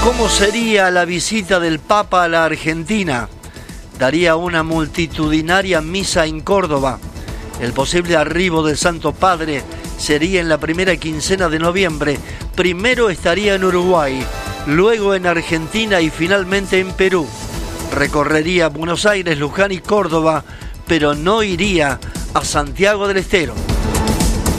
¿Cómo sería la visita del Papa a la Argentina? Daría una multitudinaria misa en Córdoba. El posible arribo del Santo Padre sería en la primera quincena de noviembre. Primero estaría en Uruguay, luego en Argentina y finalmente en Perú. Recorrería Buenos Aires, Luján y Córdoba, pero no iría a Santiago del Estero.